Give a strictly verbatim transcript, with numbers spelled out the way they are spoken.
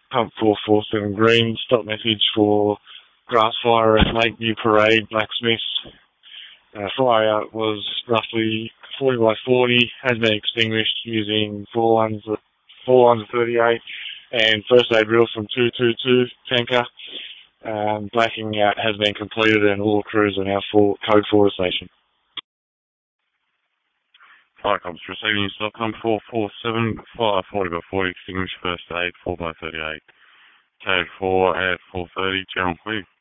Pump four four seven green, stop message for grass fire at Lakeview Parade, Blacksmiths. Uh, fire was roughly forty by forty, has been extinguished using four ones, four ones thirty-eight and first aid drill from two two two tanker. Um, blacking out has been completed and all crews are now for code four station. Fire cops receiving stock on four four seven, fire forty by forty, extinguished first aid, four by thirty-eight. Code four at four thirty, general clear.